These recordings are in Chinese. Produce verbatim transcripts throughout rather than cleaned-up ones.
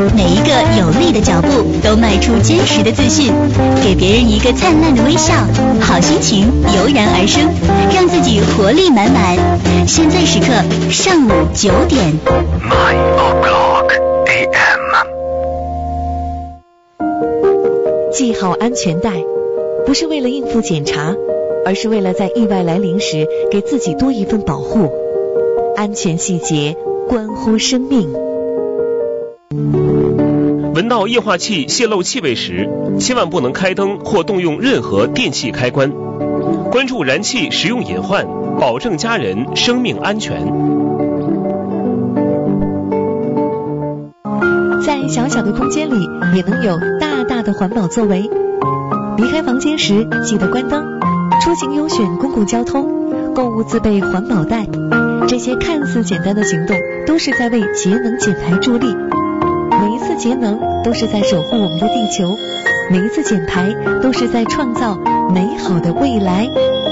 每一个有力的脚步都迈出坚实的自信，给别人一个灿烂的微笑，好心情油然而生，让自己活力满满。现在时刻上午九点。 nine o'clock a m。 系好安全带，不是为了应付检查，而是为了在意外来临时给自己多一份保护。安全细节关乎生命。 闻到液化气泄漏气味时，千万不能开灯或动用任何电器开关。关注燃气使用隐患，保证家人生命安全。 在小小的空间里，也能有大大的环保作为。离开房间时记得关灯，出行优选公共交通，购物自备环保袋。这些看似简单的行动，都是在为节能减排助力。每一次节能都是在守护我们的地球，每一次减排都是在创造美好的未来。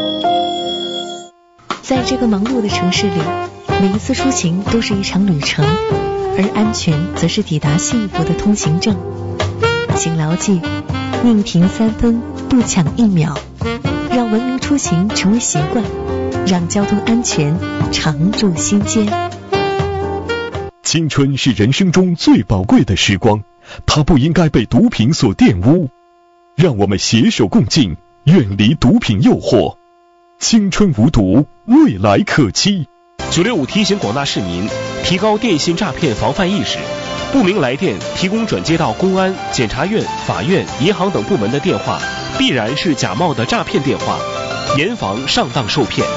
在这个忙碌的城市里，每一次出行都是一场旅程，而安全则是抵达幸福的通行证。请牢记，宁停三分，不抢一秒，让文明出行成为习惯，让交通安全常驻心间。 青春是人生中最宝贵的时光，它不应该被毒品所玷污。让我们携手共进，远离毒品诱惑。青春无毒，未来可期。 九六五提醒广大市民提高电信诈骗防范意识，不明来电提供转接到公安、检察院、法院、银行等部门的电话，必然是假冒的诈骗电话，严防上当受骗。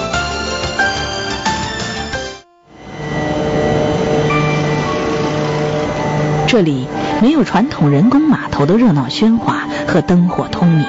这里没有传统人工码头的热闹喧哗和灯火通明，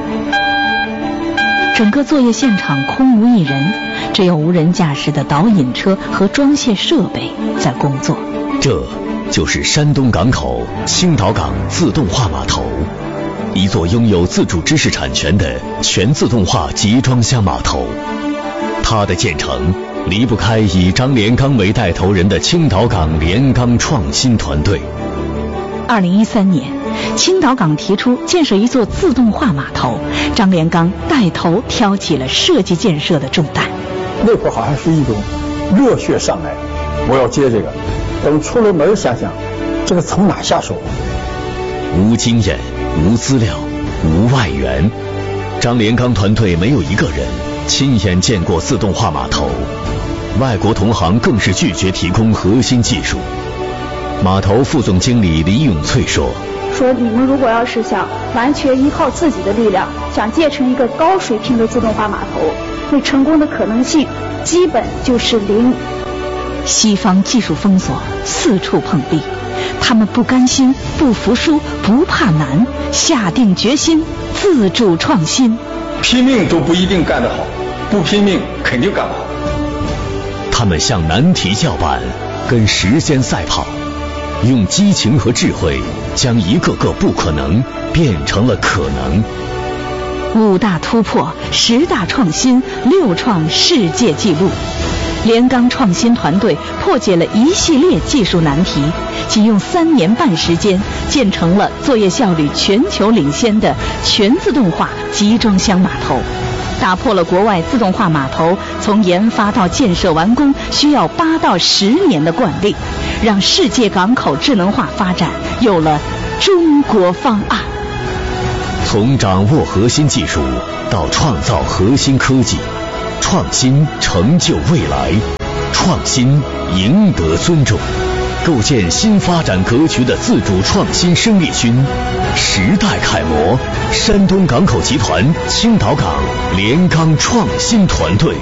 整个作业现场空无一人，只有无人驾驶的导引车和装卸设备在工作。 这就是山东港口青岛港自动化码头，一座拥有自主知识产权的全自动化集装箱码头。它的建成离不开以张连刚为带头人的青岛港连钢创新团队。 二零一三年，青岛港提出建设一座自动化码头，张连刚带头挑起了设计建设的重担。 那会儿好像是一种热血上来，我要接这个。等出了门想想，这个从哪下手？ 无经验、无资料、无外援，张连刚团队没有一个人亲眼见过自动化码头，外国同行更是拒绝提供核心技术。码头副总经理李永翠说：“ 说你们如果要是想完全依靠自己的力量，想建成一个高水平的自动化码头，那成功的可能性基本就是零。” 西方技术封锁，四处碰壁，他们不甘心、不服输、不怕难，下定决心自主创新。 拼命都不一定干得好，不拼命肯定干不好。 他们向难题叫板，跟时间赛跑，用激情和智慧将一个个不可能变成了可能。 五大突破，十大创新，六创世界纪录。连钢创新团队破解了一系列技术难题，仅用三年半时间建成了作业效率全球领先的全自动化集装箱码头，打破了国外自动化码头从研发到建设完工需要八到十年的惯例，让世界港口智能化发展有了中国方案。 从掌握核心技术到创造核心科技，创新成就未来，创新赢得尊重，构建新发展格局的自主创新生力军，时代楷模，山东港口集团青岛港连钢创新团队。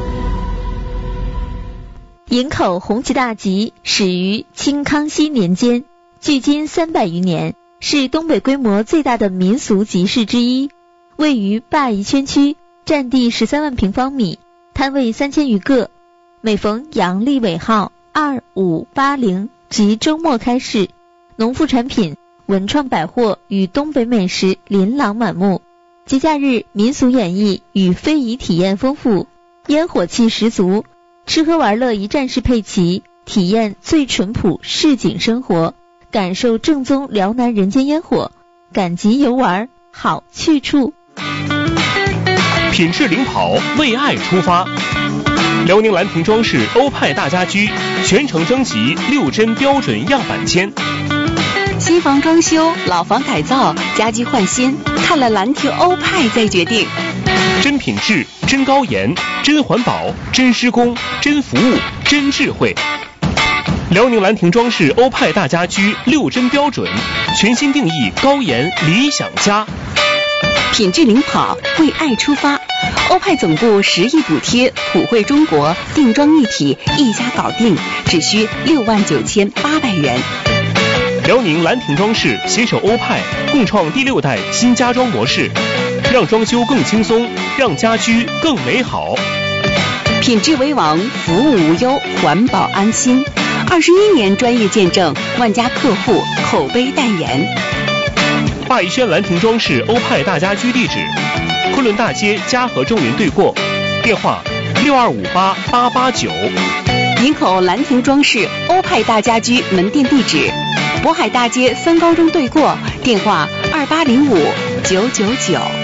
营口红旗大集始于清康熙年间，距今三百余年，是东北规模最大的民俗集市之一，位于灞宜圈区，占地十三万平方米，摊位三千余个。每逢阳历尾号二五八零及周末开市，农副产品、文创百货与东北美食琳琅满目。节假日民俗演绎与非遗体验丰富，烟火气十足，吃喝玩乐一站式配齐，体验最淳朴市井生活。 感受正宗辽南人间烟火，赶集游玩好去处。 品质领跑，为爱出发。辽宁兰亭装饰欧派大家居全程征集六针标准样板间。 新房装修、老房改造、家居换新，看了兰亭欧派再决定。 真品质、真高研、真环保、真施工、真服务、真智慧。辽宁兰亭装饰欧派大家居六针标准，全新定义高研理想家。 品质领跑，为爱出发。欧派总部十亿补贴，普惠中国，定妆一体，一家搞定，只需六万九千八百元。 辽宁兰亭装饰携手欧派，共创第六代新家装模式，让装修更轻松，让家居更美好。 品质为王，服务无忧，环保安心。二十一年专业见证，万家客户口碑代言。 霸宜轩兰亭装饰欧派大家居地址：昆仑大街嘉禾中云对过，电话六二五八八八九。 营口兰亭装饰欧派大家居门店地址：渤海大街三高中对过，电话二八零五九九九。